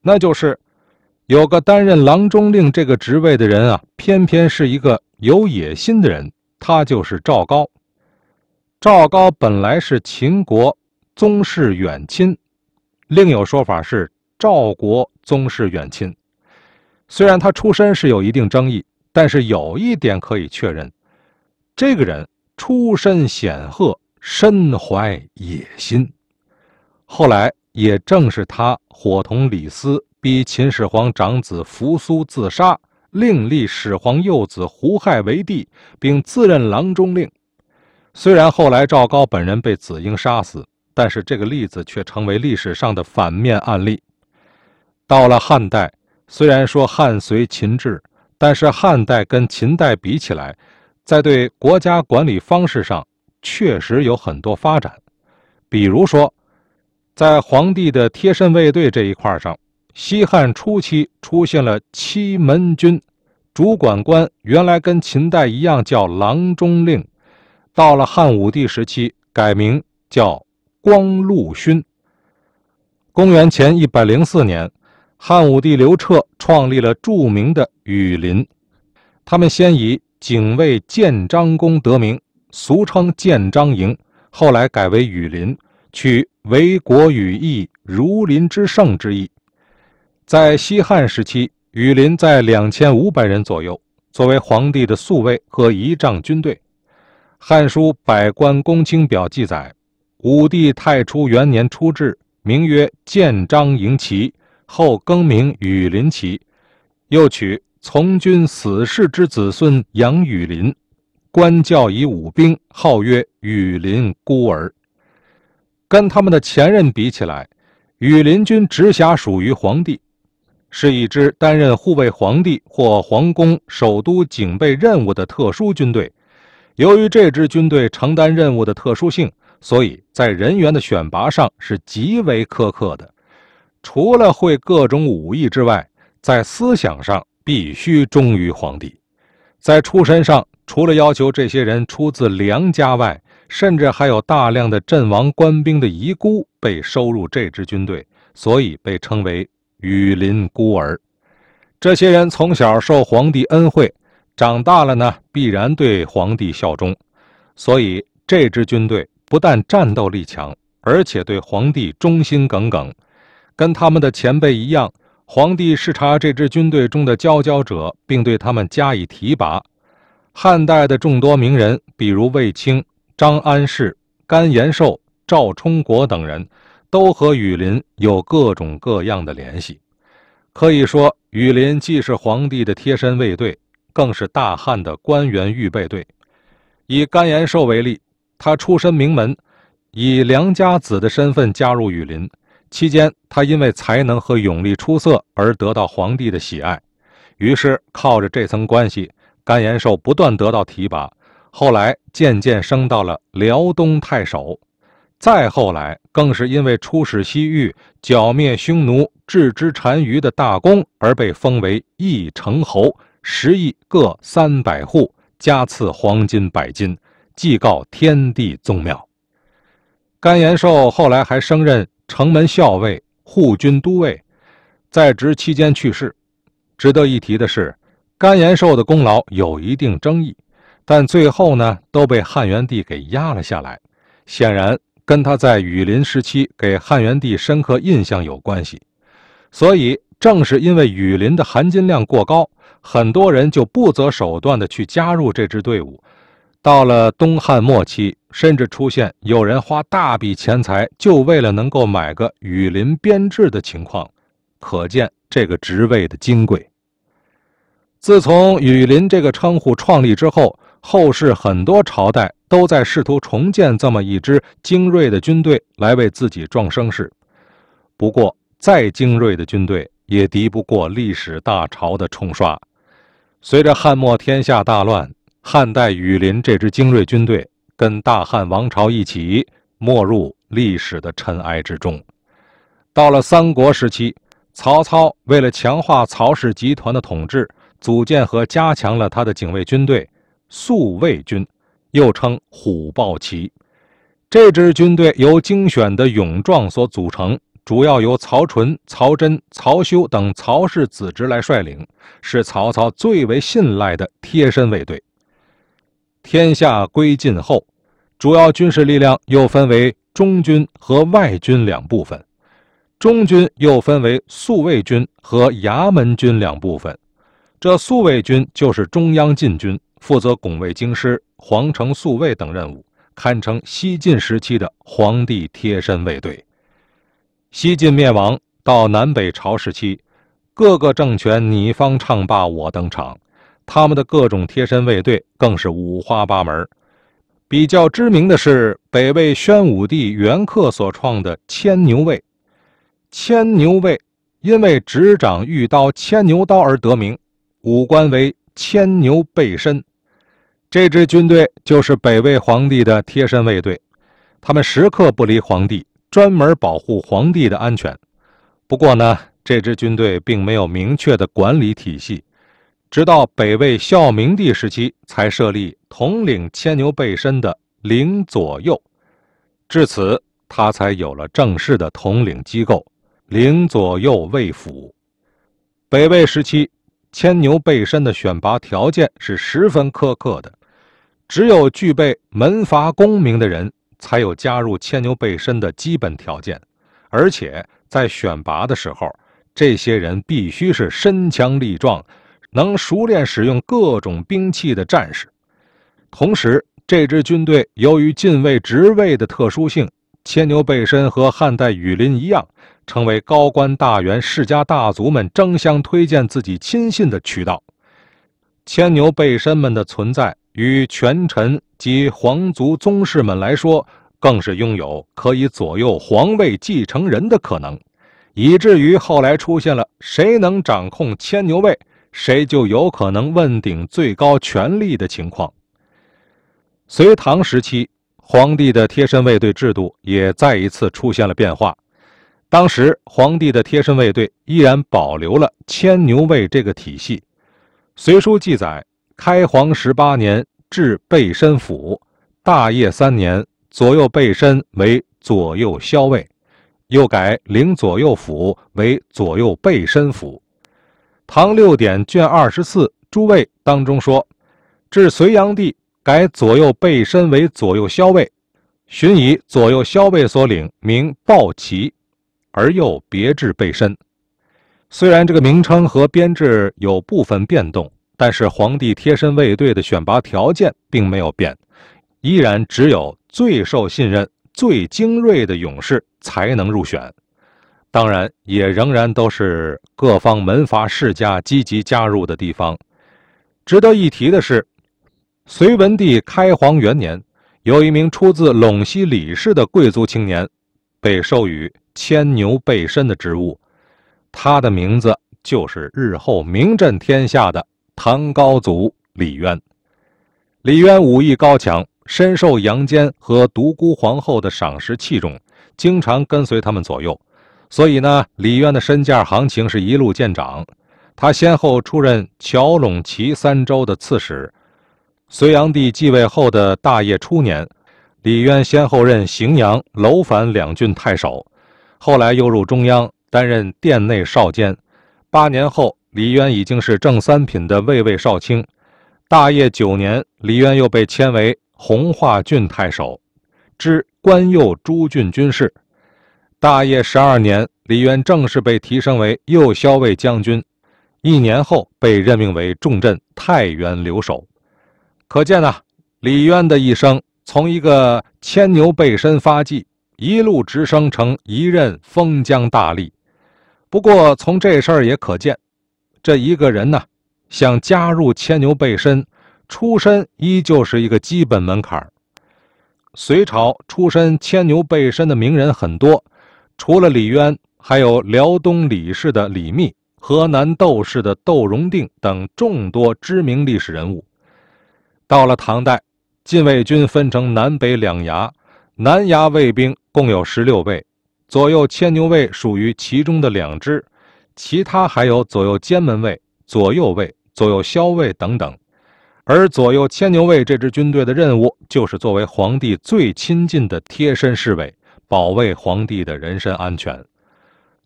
那就是有个担任郎中令这个职位的人啊，偏偏是一个有野心的人，他就是赵高。赵高本来是秦国宗室远亲，另有说法是赵国宗室远亲。虽然他出身是有一定争议，但是有一点可以确认，这个人出身显赫，身怀野心。后来也正是他伙同李斯逼秦始皇长子扶苏自杀，另立始皇幼子胡亥为帝，并自任郎中令。虽然后来赵高本人被子婴杀死，但是这个例子却成为历史上的反面案例。到了汉代，虽然说汉随秦制，但是汉代跟秦代比起来，在对国家管理方式上确实有很多发展。比如说在皇帝的贴身卫队这一块上，西汉初期出现了七门军，主管官原来跟秦代一样叫郎中令，到了汉武帝时期改名叫光禄勋。公元前104年，汉武帝刘彻创立了著名的羽林，他们先以警卫建章宫得名，俗称建章营，后来改为羽林，取为国羽翼，如林之盛之意。在西汉时期，羽林在2500人左右，作为皇帝的宿卫和仪仗军队。汉书《百官公卿表》记载，武帝太初元年初置，名曰建章营旗，后更名羽林旗，又取从军死士之子孙杨羽林，官教以武兵，号曰羽林孤儿。跟他们的前任比起来，羽林军直辖属于皇帝，是一支担任护卫皇帝或皇宫、首都警备任务的特殊军队。由于这支军队承担任务的特殊性，所以在人员的选拔上是极为苛刻的。除了会各种武艺之外，在思想上必须忠于皇帝。在出身上，除了要求这些人出自良家外，甚至还有大量的阵亡官兵的遗孤被收入这支军队，所以被称为羽林孤儿。这些人从小受皇帝恩惠，长大了呢，必然对皇帝效忠，所以这支军队不但战斗力强，而且对皇帝忠心耿耿。跟他们的前辈一样，皇帝视察这支军队中的佼佼者，并对他们加以提拔。汉代的众多名人，比如卫青、张安世、甘延寿、赵充国等人，都和羽林有各种各样的联系。可以说，羽林既是皇帝的贴身卫队，更是大汉的官员预备队。以甘延寿为例，他出身名门，以良家子的身份加入羽林，期间他因为才能和勇力出色而得到皇帝的喜爱，于是靠着这层关系，甘延寿不断得到提拔，后来渐渐升到了辽东太守。再后来更是因为出使西域，剿灭匈奴，置之单于的大功，而被封为义成侯，10邑各300户，加赐黄金100斤，祭告天地宗庙。甘延寿后来还升任城门校尉、护军都尉，在职期间去世。值得一提的是，甘延寿的功劳有一定争议，但最后呢都被汉元帝给压了下来，显然跟他在羽林时期给汉元帝深刻印象有关系。所以正是因为羽林的含金量过高，很多人就不择手段地去加入这支队伍。到了东汉末期，甚至出现有人花大笔钱财就为了能够买个羽林编制的情况，可见这个职位的金贵。自从羽林这个称呼创立之后，后世很多朝代都在试图重建这么一支精锐的军队来为自己壮声势。不过再精锐的军队也敌不过历史大潮的冲刷。随着汉末天下大乱，汉代羽林这支精锐军队跟大汉王朝一起没入历史的尘埃之中。到了三国时期，曹操为了强化曹氏集团的统治，组建和加强了他的警卫军队宿卫军，又称虎豹骑。这支军队由精选的勇壮所组成， 主要由曹纯、曹真、曹休等曹氏子侄来率领，是曹操最为信赖的贴身卫队。天下归晋后，主要军事力量又分为中军和外军两部分，中军又分为宿卫军和衙门军两部分。这宿卫军就是中央禁军，负责拱卫京师、皇城宿卫等任务，堪称西晋时期的皇帝贴身卫队。西晋灭亡到南北朝时期，各个政权你方唱罢我登场，他们的各种贴身卫队更是五花八门。比较知名的是北魏宣武帝元恪所创的牵牛卫。牵牛卫因为执掌御刀牵牛刀而得名，武官为牵牛背身。这支军队就是北魏皇帝的贴身卫队，他们时刻不离皇帝，专门保护皇帝的安全。不过呢，这支军队并没有明确的管理体系，直到北魏孝明帝时期才设立统领牵牛背身的领左右，至此他才有了正式的统领机构领左右卫府。北魏时期牵牛背身的选拔条件是十分苛刻的，只有具备门阀功名的人才有加入牵牛背身的基本条件，而且在选拔的时候，这些人必须是身强力壮，能熟练使用各种兵器的战士。同时，这支军队由于禁卫职位的特殊性，牵牛背身和汉代羽林一样，成为高官大员、世家大族们争相推荐自己亲信的渠道。牵牛背身们的存在，于权臣及皇族宗室们来说，更是拥有可以左右皇位继承人的可能，以至于后来出现了谁能掌控牵牛卫，谁就有可能问鼎最高权力的情况。隋唐时期，皇帝的贴身卫队制度也再一次出现了变化。当时皇帝的贴身卫队依然保留了牵牛卫这个体系。隋书记载，开皇18年置背身府，大业3年左右背身为左右骁卫，又改领左右府为左右背身府。唐六典卷24诸卫当中说，至隋炀帝改左右背身为左右骁卫，寻以左右骁卫所领名豹骑，而又别置背身。虽然这个名称和编制有部分变动，但是皇帝贴身卫队的选拔条件并没有变，依然只有最受信任、最精锐的勇士才能入选。当然，也仍然都是各方门阀世家积极加入的地方。值得一提的是，隋文帝开皇元年，有一名出自陇西李氏的贵族青年，被授予牵牛背身的职务，他的名字就是日后名震天下的唐高祖李渊。李渊武艺高强，深受杨坚和独孤皇后的赏识器重，经常跟随他们左右，所以呢，李渊的身价行情是一路见涨。他先后出任乔、陇、齐3州的刺史。隋炀帝继位后的大业初年，李渊先后任荥阳、楼烦2郡太守，后来又入中央担任殿内少监。8年后，李渊已经是正3品的卫尉少卿。大业9年，李渊又被迁为弘化郡太守，知关右诸郡军事。大业12年，李渊正式被提升为右骁卫将军，1年后被任命为重镇太原留守。可见啊，李渊的一生从一个牵牛背身发迹，一路直升成一任封疆大吏。不过从这事儿也可见，这一个人呢，想加入牵牛背身，出身依旧是一个基本门槛。隋朝出身牵牛背身的名人很多，除了李渊，还有辽东李氏的李密、河南窦氏的窦融定等众多知名历史人物。到了唐代，禁卫军分成南北2衙，南衙卫兵共有16位，左右牵牛卫属于其中的2支，其他还有左右监门卫、左右卫、左右骁卫等等。而左右牵牛卫这支军队的任务，就是作为皇帝最亲近的贴身侍卫，保卫皇帝的人身安全。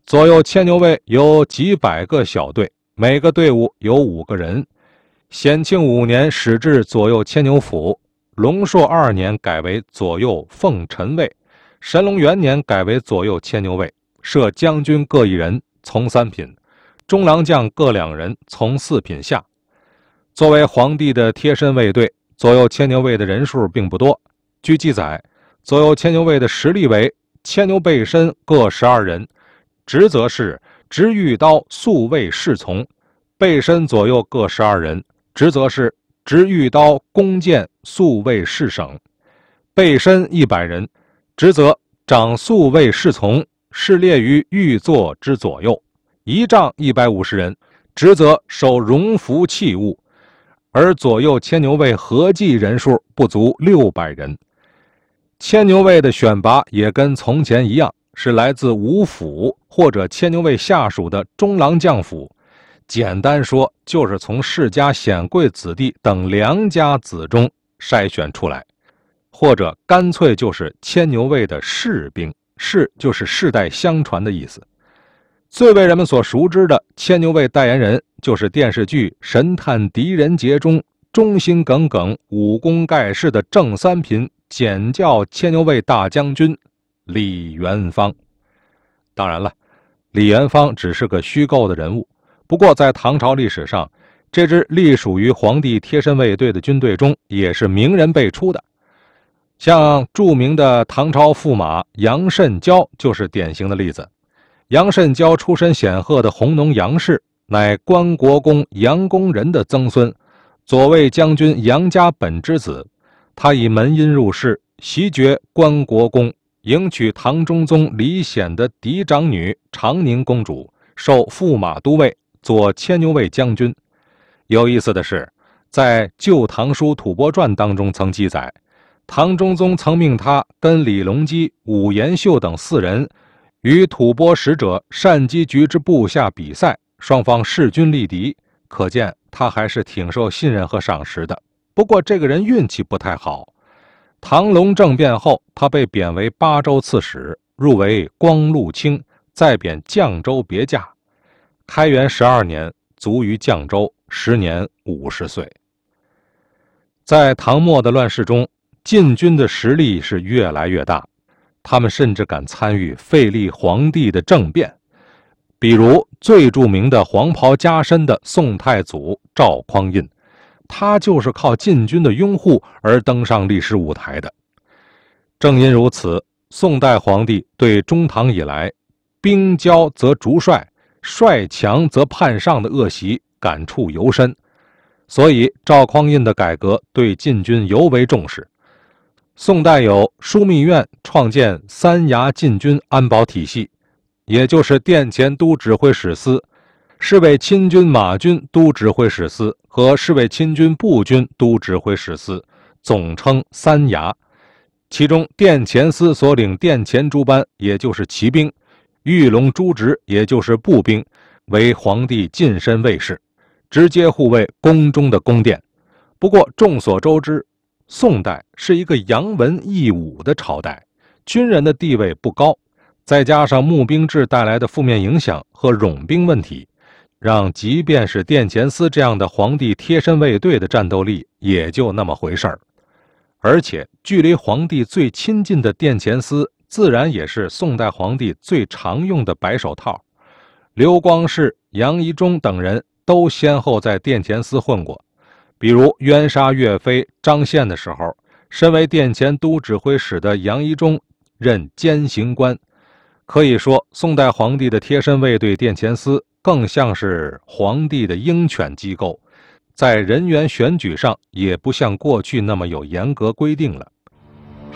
左右牵牛卫有几百个小队，每个队伍有5个人。显庆5年始置左右牵牛府，隆朔2年改为左右奉臣卫，神龙元年改为左右牵牛卫，设将军各1人，从3品，中郎将各2人，从4品下。作为皇帝的贴身卫队，左右牵牛卫的人数并不多。据记载，左右牵牛卫的实力为牵牛背身各12人，职责是执御刀宿卫侍从；背身左右各12人，职责是执御刀弓箭宿卫侍省；背身100人，职责掌宿卫侍从，是列于御座之左右；仪仗150人，职责守荣服器物。而左右牵牛卫合计人数不足600人。牵牛卫的选拔也跟从前一样，是来自5府或者牵牛卫下属的中郎将府，简单说就是从世家显贵子弟等良家子中筛选出来，或者干脆就是牵牛卫的士兵，士就是世代相传的意思。最为人们所熟知的牵牛卫代言人，就是电视剧《神探狄仁杰》中忠心耿耿、武功盖世的正3品简教牵牛卫大将军李元芳。当然了，李元芳只是个虚构的人物，不过在唐朝历史上，这支隶属于皇帝贴身卫队的军队中也是名人辈出的。像著名的唐朝驸马杨慎交就是典型的例子。杨慎交出身显赫的弘农杨氏，乃关国公杨公仁的曾孙，左卫将军杨家本之子。他以门荫入室，袭爵关国公，迎娶唐中宗李显的嫡长女长宁公主，授驸马都尉，左牵牛卫将军。有意思的是，在《旧唐书吐蕃传》当中曾记载，唐中宗曾命他跟李隆基、武延秀等4人与吐蕃使者单机局之部下比赛，双方势均力敌，可见他还是挺受信任和赏识的。不过这个人运气不太好，唐隆政变后，他被贬为巴州刺史，入为光禄卿，再贬绛州别驾。开元12年卒于绛州，时年50岁。在唐末的乱世中，禁军的实力是越来越大，他们甚至敢参与废立皇帝的政变。比如最著名的黄袍加身的宋太祖赵匡胤，他就是靠禁军的拥护而登上历史舞台的。正因如此，宋代皇帝对中唐以来兵骄则逐帅，帅强则叛上的恶习感触尤深，所以赵匡胤的改革对禁军尤为重视。宋代有枢密院创建3衙禁军安保体系，也就是殿前都指挥使司、侍卫亲军马军都指挥使司和侍卫亲军步军都指挥使司，总称3衙。其中殿前司所领殿前诸班，也就是骑兵；御龙诸职，也就是步兵，为皇帝近身卫士，直接护卫宫中的宫殿。不过众所周知，宋代是一个扬文抑武的朝代，军人的地位不高，再加上募兵制带来的负面影响和冗兵问题，让即便是殿前司这样的皇帝贴身卫队的战斗力也就那么回事儿。而且距离皇帝最亲近的殿前司，自然也是宋代皇帝最常用的白手套。刘光世、杨宜中等人都先后在殿前司混过。比如冤杀岳飞、张宪的时候，身为殿前都指挥使的杨宜中任监刑官。可以说，宋代皇帝的贴身卫队殿前司更像是皇帝的鹰犬机构，在人员选举上也不像过去那么有严格规定了。